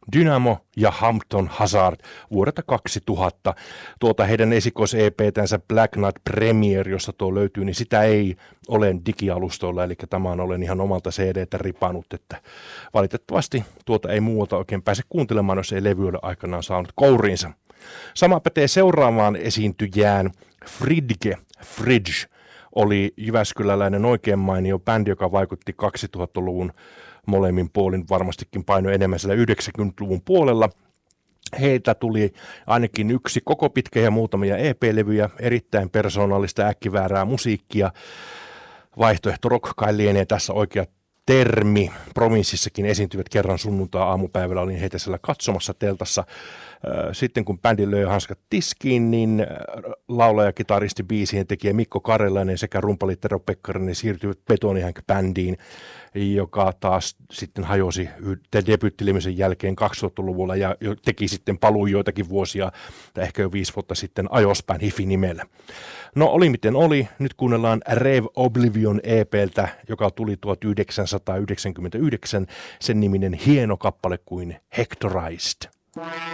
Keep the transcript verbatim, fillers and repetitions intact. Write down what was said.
Dynamo ja Hampton Hazard vuodelta kaksituhatta. Tuota heidän esikois-E P:tänsä Black Knight Premier, josta tuo löytyy, niin sitä ei ole digialustoilla, eli tämä on olen ihan omalta C D:tä ripannut, että valitettavasti tuota ei muualta oikein pääse kuuntelemaan, jos ei levyillä aikanaan saanut kouriinsa. Sama pätee seuraavaan esiintyjään. Fridge, Fridge oli jyväskyläläinen oikein mainio bändi, joka vaikutti kaksituhattaluvun molemmin puolin, varmastikin painoi enemmän siellä yhdeksänkymmentäluvun puolella. Heiltä tuli ainakin yksi koko pitkä ja muutamia E P-levyjä, erittäin persoonallista äkkiväärää musiikkia. Vaihtoehto rock kai lienee tässä oikea termi. Provinssissakin esiintyvät kerran sunnuntai-aamupäivällä, olin heitä siellä katsomassa teltassa. Sitten kun bändi löi hanskat tiskiin, niin laulaja, kitaristi, biisien tekijä Mikko Karelainen sekä rumpali Tero Pekkarinen siirtyivät Betonihänk-bändiin, joka taas sitten hajosi debyyttilemisen jälkeen kaksituhattaluvulla ja teki sitten paluu joitakin vuosia, tai ehkä jo viisi vuotta sitten Ajospäin Hifi-nimellä. No oli miten oli, nyt kuunnellaan Rave Oblivion E P:ltä, joka tuli tuhatyhdeksänsataayhdeksänkymmentäyhdeksän, sen niminen hieno kappale kuin Hectorized.